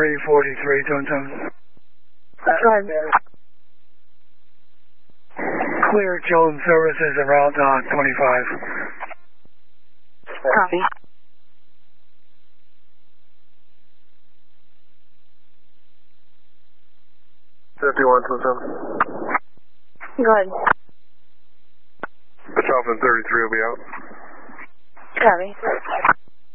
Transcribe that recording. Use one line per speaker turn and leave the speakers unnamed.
343, 217. Clear Jones services en route 25.
Copy.
Go
ahead.
The Dolphin 33 will be out.
Copy.